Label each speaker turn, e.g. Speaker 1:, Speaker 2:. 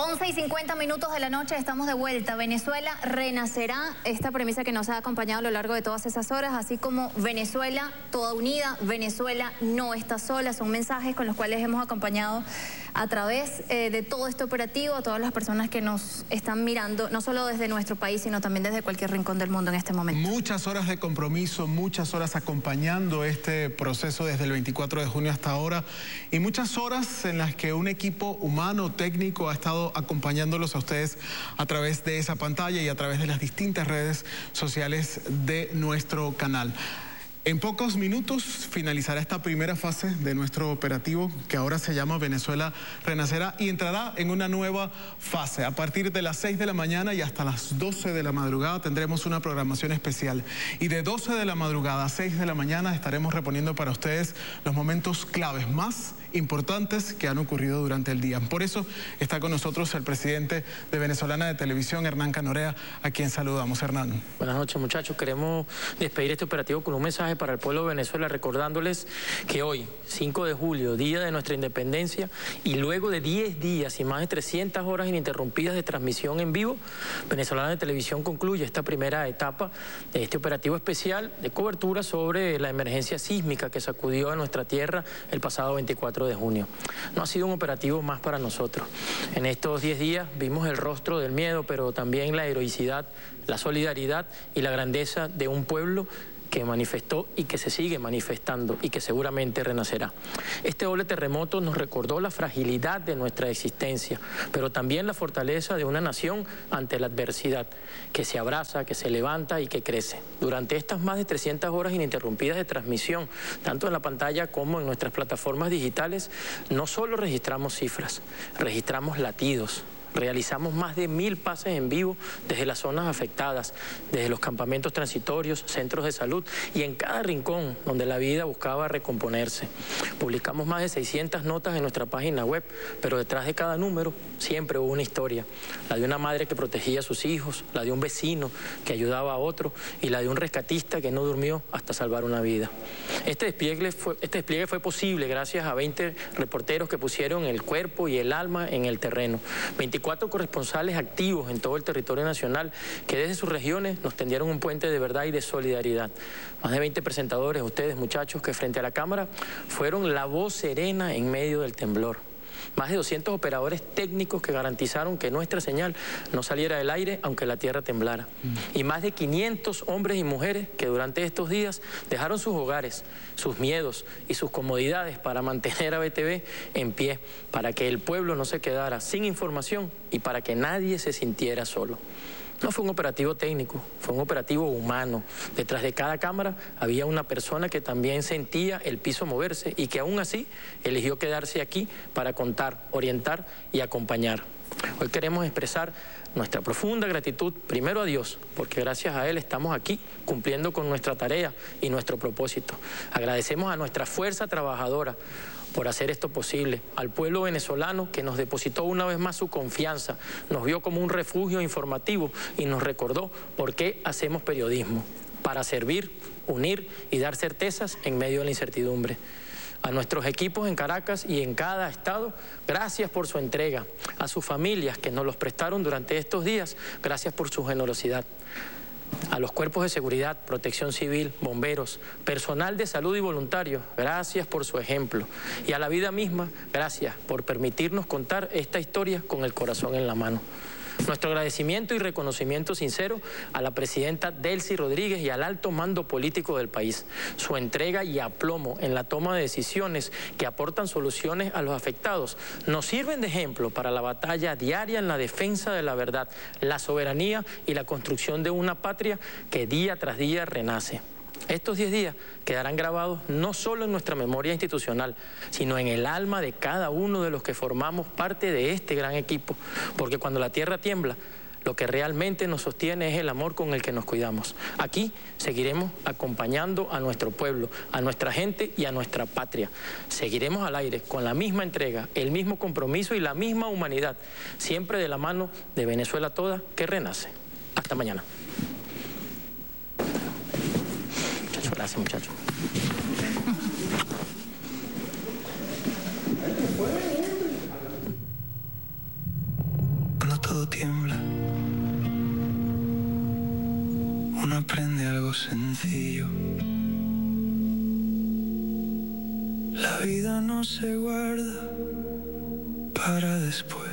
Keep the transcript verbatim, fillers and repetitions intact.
Speaker 1: once y cincuenta minutos de la noche, estamos de vuelta. Venezuela renacerá, esta premisa que nos ha acompañado a lo largo de todas esas horas, así como Venezuela toda unida, Venezuela no está sola. Son mensajes con los cuales hemos acompañado a través eh, de todo este operativo a todas las personas que nos están mirando, no solo desde nuestro país, sino también desde cualquier rincón del mundo en este momento.
Speaker 2: Muchas horas de compromiso, muchas horas acompañando este proceso desde el veinticuatro de junio hasta ahora, y muchas horas en las que un equipo humano, técnico, ha estado acompañándolos a ustedes a través de esa pantalla y a través de las distintas redes sociales de nuestro canal. En pocos minutos finalizará esta primera fase de nuestro operativo, que ahora se llama Venezuela Renacerá, y entrará en una nueva fase. A partir de las seis de la mañana y hasta las doce de la madrugada tendremos una programación especial. Y de doce de la madrugada a seis de la mañana estaremos reponiendo para ustedes los momentos claves más importantes que han ocurrido durante el día. Por eso está con nosotros el presidente de Venezolana de Televisión, Hernán Canorea, a quien saludamos. Hernán.
Speaker 3: Buenas noches, muchachos. Queremos despedir este operativo con un mensaje para el pueblo de Venezuela, recordándoles que hoy, cinco de julio, día de nuestra independencia, y luego de diez días y más de trescientas horas ininterrumpidas de transmisión en vivo, Venezolana de Televisión concluye esta primera etapa de este operativo especial de cobertura sobre la emergencia sísmica que sacudió a nuestra tierra el pasado veinticuatro de junio. No ha sido un operativo más para nosotros. En estos diez días vimos el rostro del miedo, pero también la heroicidad, la solidaridad y la grandeza de un pueblo que manifestó y que se sigue manifestando y que seguramente renacerá. Este doble terremoto nos recordó la fragilidad de nuestra existencia, pero también la fortaleza de una nación ante la adversidad, que se abraza, que se levanta y que crece. Durante estas más de trescientas horas ininterrumpidas de transmisión, tanto en la pantalla como en nuestras plataformas digitales, no solo registramos cifras, registramos latidos. Realizamos más de mil pases en vivo desde las zonas afectadas, desde los campamentos transitorios, centros de salud y en cada rincón donde la vida buscaba recomponerse. Publicamos más de seiscientas notas en nuestra página web, pero detrás de cada número siempre hubo una historia. La de una madre que protegía a sus hijos, la de un vecino que ayudaba a otro y la de un rescatista que no durmió hasta salvar una vida. Este despliegue fue, este despliegue fue posible gracias a veinte reporteros que pusieron el cuerpo y el alma en el terreno. veinticuatro corresponsales activos en todo el territorio nacional que desde sus regiones nos tendieron un puente de verdad y de solidaridad. Más de veinte presentadores, ustedes muchachos, que frente a la cámara fueron la voz serena en medio del temblor. Más de doscientos operadores técnicos que garantizaron que nuestra señal no saliera del aire aunque la tierra temblara. Mm. Y más de quinientos hombres y mujeres que durante estos días dejaron sus hogares, sus miedos y sus comodidades para mantener a B T V en pie, para que el pueblo no se quedara sin información y para que nadie se sintiera solo. No fue un operativo técnico, fue un operativo humano. Detrás de cada cámara había una persona que también sentía el piso moverse y que aún así eligió quedarse aquí para contar, orientar y acompañar. Hoy queremos expresar nuestra profunda gratitud primero a Dios, porque gracias a Él estamos aquí cumpliendo con nuestra tarea y nuestro propósito. Agradecemos a nuestra fuerza trabajadora por hacer esto posible, al pueblo venezolano que nos depositó una vez más su confianza, nos vio como un refugio informativo y nos recordó por qué hacemos periodismo, para servir, unir y dar certezas en medio de la incertidumbre. A nuestros equipos en Caracas y en cada estado, gracias por su entrega. A sus familias que nos los prestaron durante estos días, gracias por su generosidad. A los cuerpos de seguridad, protección civil, bomberos, personal de salud y voluntarios, gracias por su ejemplo. Y a la vida misma, gracias por permitirnos contar esta historia con el corazón en la mano. Nuestro agradecimiento y reconocimiento sincero a la presidenta Delcy Rodríguez y al alto mando político del país. Su entrega y aplomo en la toma de decisiones que aportan soluciones a los afectados nos sirven de ejemplo para la batalla diaria en la defensa de la verdad, la soberanía y la construcción de una patria que día tras día renace. Estos diez días quedarán grabados no solo en nuestra memoria institucional, sino en el alma de cada uno de los que formamos parte de este gran equipo, porque cuando la tierra tiembla, lo que realmente nos sostiene es el amor con el que nos cuidamos. Aquí seguiremos acompañando a nuestro pueblo, a nuestra gente y a nuestra patria. Seguiremos al aire con la misma entrega, el mismo compromiso y la misma humanidad, siempre de la mano de Venezuela toda que renace. Hasta mañana. Gracias, muchachos.
Speaker 4: tiembla. Uno aprende algo sencillo. La vida no se guarda para después.